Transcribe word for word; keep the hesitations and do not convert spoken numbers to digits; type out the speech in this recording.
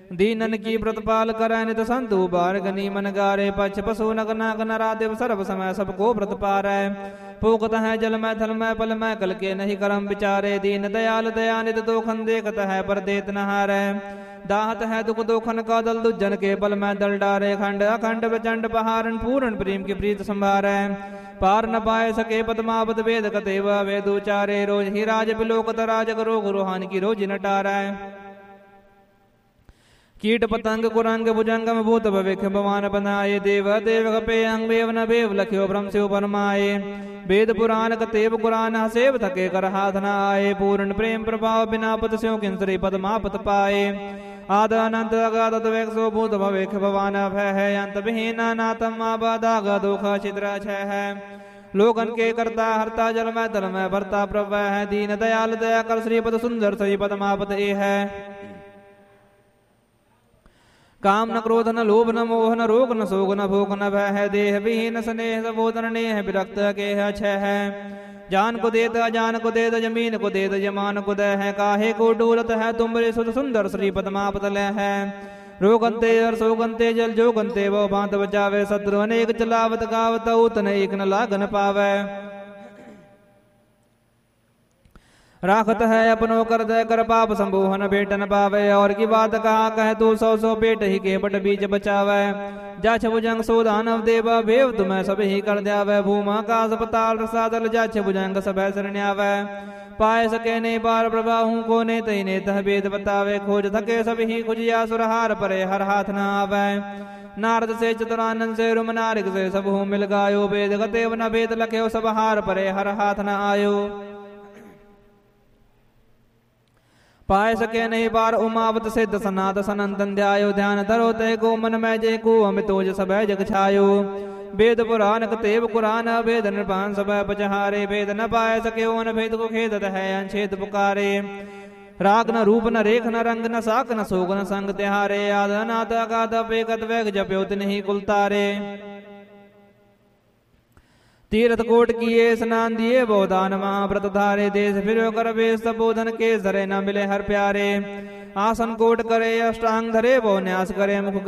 दीनन की व्रतपाल करय नित संतु बारगनी मन गारे पक्ष पशु नग नाग नरादेव सर्व समय सबको व्रत पारै पूकत है जल में थल में पल में कल के नहीं करम विचारे दीन दयाल दयानित दोखन देखत है पर देत न हारै दाहत है दुख दोखन का दल दुजन के बल में दल डारे खंड अखंड प्रचंड पहारन पूर्ण प्रेम की प्रीत संभारै पार न पाए सके पद्मावत वेद कतेव वेद उचारे रोज ही राज बिलोकत राजक रोग रोहान की रोज नटारै कीट पतंग कुरंग भुजंगम भूत भविख भवान बनाए देव देव कपे अंग बेव न बेव लख्यो ब्रह्म शिव परमाए वेद पुराण कतेव कुरान हसेव थके कर हाथ न आए पूर्ण प्रेम प्रभाव बिना पद स्यों किंसरी पदमापत पाए आद अनंत अगाध वेक्षो भूत भविख भवान भय है अंत विहीन नातम आबादाग दुख छिद्र छय है लोकन के करता हरता जल में तल में भरता प्रभय है दीन दयाल दया कर श्रीपद सुंदर श्री पदमापत ए है काम न क्रोध न लोभ न मोह न रोग न शोक न भोग न भय है देह विहीन स्नेह सबोधन नेह विरक्त के है छह है जान को देत अजान को देत जमीन को देत जमान को दय है काहे को डोलत है तुम्हारे सुध सुंदर श्री पद्मापत लय है रोगंते हर सोगंते जल जोगंते वो बांत बचावे शत्रु अनेक चलावत गावत उतन एक न लागन पावे राखत है अपनो कर दय कर पाप संबोहन बेट न पावे और की बात कहा कह तू सौ सौ पेट ही के बट बीज बचावे जाछ भुजंग सो दानव देव भेव तुम्हें सब ही कर द्यावे भूमा आकाश पताल रसादल जाछ भुजंग सब शरण्यावे पाए सके ने बार प्रभाहू को ने तई ने तह वेद बतावे खोज थके सब ही खुजिया सुरहार परे हर हाथ न आवे नारद से चतुरानंद से रुम नारिक से सब हूँ मिल गायो वेद गतेव न वेद लख्यो सब हार परे हर हाथ न आयो पाए सके नहीं बार उमावत सिद्ध सनात सनंदन ध्यायो ध्यान धरो ते को मन में जे को अमितोज सब जग छायो वेद पुराण कतेव कुरान वेद नृपान सब पचहारे वेद न पाए सके ओन भेद को खेदत है अंछेद पुकारे राग न रूप न रेख न रंग न साक न सोग न संग तिहारे आद अनाथ अगाध अपेकत वेग जप्यो तिन्हि कुलतारे तीर्थ कोट किए स्नान दिए बोधान महाव्रत धारे देश फिर कर वेश बोधन के सरे न मिले हर प्यारे आसन कोट करे अष्टांग धरे वो न्यास करे मुख